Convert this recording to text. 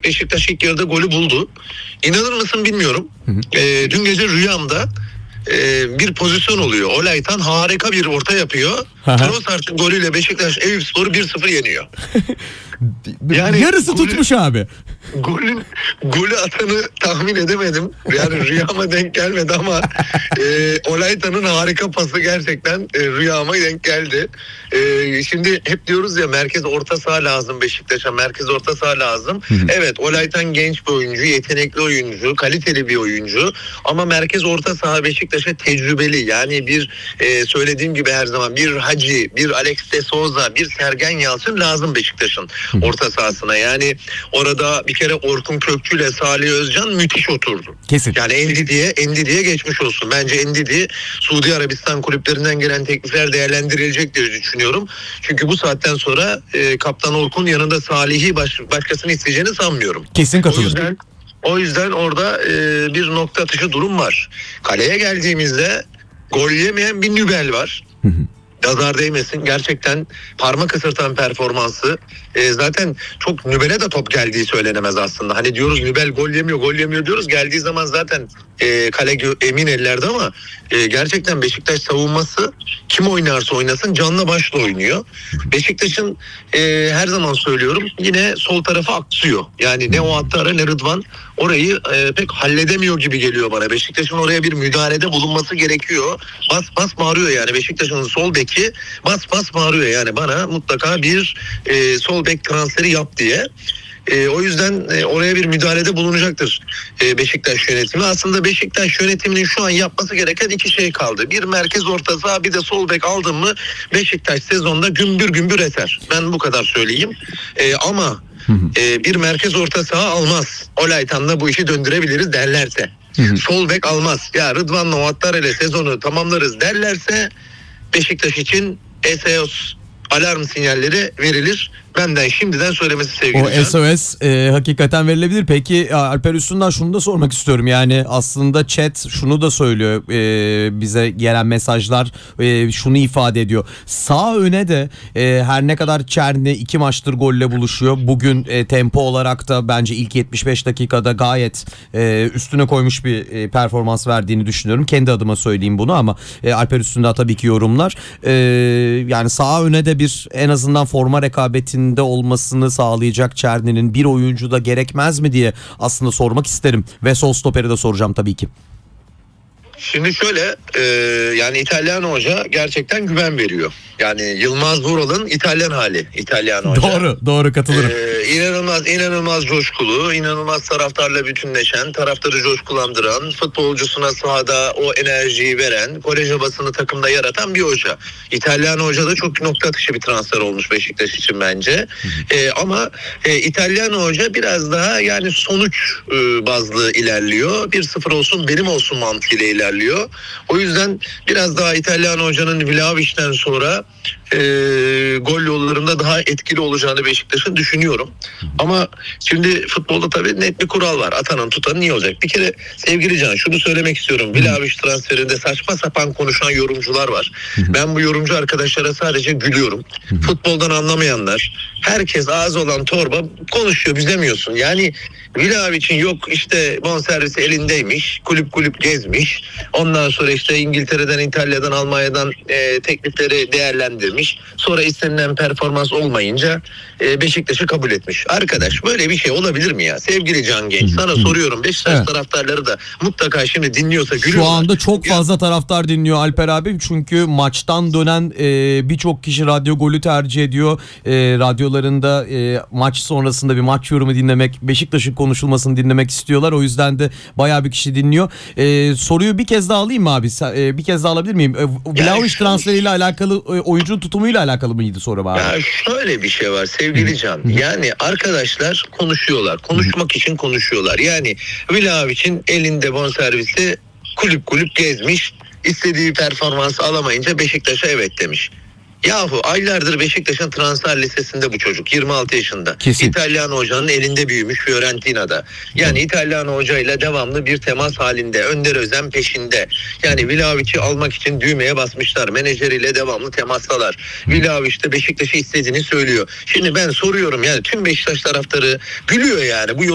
Beşiktaş ilk yarıda golü buldu. İnanır mısın bilmiyorum. Dün gece rüyamda bir pozisyon oluyor. Olaytan harika bir orta yapıyor. Trossard'ın golüyle Beşiktaş Eyüpspor'u 1-0 yeniyor. Yani yarısı tutmuş abi. Golü atanı tahmin edemedim. Yani rüyama denk gelmedi ama Olaytan'ın harika pası gerçekten rüyama denk geldi. Şimdi hep diyoruz ya, merkez orta saha lazım Beşiktaş'a. Merkez orta saha lazım. Evet, Olaytan genç bir oyuncu, yetenekli oyuncu, kaliteli bir oyuncu. Ama merkez orta saha Beşiktaş'a tecrübeli. Yani bir söylediğim gibi her zaman bir Hacı, bir Alex de Souza, bir Sergen Yalçın lazım Beşiktaş'ın orta sahasına. Yani orada bir kere Orkun Kökçü ile Salih Özcan müthiş oturdu. Kesin. Yani Endidi'ye geçmiş olsun. Bence Endidi Suudi Arabistan kulüplerinden gelen teklifler değerlendirilecek diye düşünüyorum. Çünkü bu saatten sonra Kaptan Orkun yanında Salih'i başkasını isteyeceğini sanmıyorum. Kesin katılıyorum. O yüzden orada bir nokta atışı durum var. Kaleye geldiğimizde gol yemeyen bir Nübel var. Nazar değmesin, gerçekten parmak ısırtan performansı. Zaten çok Nübel'e de top geldiği söylenemez aslında. Hani diyoruz Nübel gol yemiyor diyoruz. Geldiği zaman zaten kale emin ellerde ama gerçekten Beşiktaş savunması kim oynarsa oynasın canla başla oynuyor. Beşiktaş'ın her zaman söylüyorum yine sol tarafa aksıyor. Yani ne o Attara ne Rıdvan orayı pek halledemiyor gibi geliyor bana. Beşiktaş'ın oraya bir müdahalede bulunması gerekiyor. Bas bağırıyor yani Beşiktaş'ın sol beki bas bağırıyor yani bana mutlaka bir sol bek transferi yap diye. O yüzden oraya bir müdahalede bulunacaktır Beşiktaş yönetimi. Aslında Beşiktaş yönetiminin şu an yapması gereken iki şey kaldı. Bir merkez orta saha, bir de sol bek aldın mı Beşiktaş sezonda gümbür eser. Ben bu kadar söyleyeyim. Ama bir merkez orta saha almaz. Olaytan'la bu işi döndürebiliriz derlerse. Sol bek almaz. Ya Rıdvan'la Oattar ile sezonu tamamlarız derlerse Beşiktaş için SOS alarm sinyalleri verilir. Benden şimdiden söylemesi sevgili O SOS hakikaten verilebilir. Peki Alper Üstün'den şunu da sormak istiyorum. Yani aslında chat şunu da söylüyor. Bize gelen mesajlar şunu ifade ediyor. Sağ öne de her ne kadar Çerni 2 maçtır golle buluşuyor. Bugün tempo olarak da bence ilk 75 dakikada gayet üstüne koymuş bir performans verdiğini düşünüyorum. Kendi adıma söyleyeyim bunu ama Alper Üstün'den tabii ki yorumlar. Yani sağ öne de bir en azından forma rekabetinde olmasını sağlayacak Çerni'nin bir oyuncu da gerekmez mi diye aslında sormak isterim. Ve sol stoperi de soracağım tabii ki. Şimdi şöyle yani İtalyan hoca gerçekten güven veriyor. Yani Yılmaz Vural'ın İtalyan hali İtalyan hoca. Doğru katılırım. İnanılmaz coşkulu, inanılmaz taraftarla bütünleşen, taraftarı coşkulandıran, futbolcusuna sahada o enerjiyi veren, kolej havasını takımda yaratan bir hoca. İtalyan hoca da çok nokta atışı bir transfer olmuş Beşiktaş için bence. Ama İtalyan hoca biraz daha yani sonuç bazlı ilerliyor. 1-0 olsun benim olsun mantığıyla ilerliyor. O yüzden biraz daha İtalyan hocanın Vlahovic'ten sonra gol yollarında daha etkili olacağını Beşiktaş'ın düşünüyorum. Ama şimdi futbolda tabii net bir kural var. Atanın tutanın iyi olacak. Bir kere sevgili Can şunu söylemek istiyorum. Vlahovic transferinde saçma sapan konuşan yorumcular var. Ben bu yorumcu arkadaşlara sadece gülüyorum. Futboldan anlamayanlar, herkes ağzı olan torba konuşuyor, bilemiyorsun. Yani Vlahovic'in yok işte bonservisi elindeymiş, kulüp gezmiş. Ondan sonra işte İngiltere'den, İtalya'dan, Almanya'dan teklifleri değerlendirmiş. Sonra istenilen performans olmayınca Beşiktaş'ı kabul etmiş. Arkadaş böyle bir şey olabilir mi ya? Sevgili Can Genç sana soruyorum. Beşiktaş taraftarları da mutlaka şimdi dinliyorsa gülüyorlar. Şu anda çok fazla taraftar dinliyor Alper abi. Çünkü maçtan dönen birçok kişi radyo golü tercih ediyor. Radyolarında maç sonrasında bir maç yorumu dinlemek, Beşiktaş'ın konuşulmasını dinlemek istiyorlar. O yüzden de bayağı bir kişi dinliyor. Soruyu bir kez daha alayım mı abi? Bir kez daha alabilir miyim? Vlahovic transferiyle alakalı, oyuncu tutumuyla alakalı mıydı soru abi? Ya şöyle bir şey var sevgili Can. Yani arkadaşlar konuşuyorlar. Konuşmak için konuşuyorlar. Yani Vlahovic'in elinde bonservisi kulüp gezmiş. İstediği performansı alamayınca Beşiktaş'a evet demiş. Yahu aylardır Beşiktaş'ın transfer listesinde bu çocuk 26 yaşında. Kesin. İtalyan hocanın elinde büyümüş Fiorentina'da. Yani İtalyan hocayla devamlı bir temas halinde. Önder Özen peşinde. Yani Vlahovic'i almak için düğmeye basmışlar. Menajeriyle devamlı temastalar. Vlahovic de Beşiktaş'ı istediğini söylüyor. Şimdi ben soruyorum yani tüm Beşiktaş taraftarı gülüyor yani. Bu